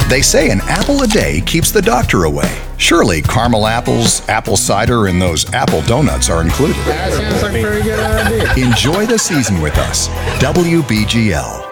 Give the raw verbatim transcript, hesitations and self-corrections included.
They say an apple a day keeps the doctor away. Surely caramel apples, apple cider, and those apple donuts are included. That sounds like a very good idea. Enjoy the season with us. W B G L.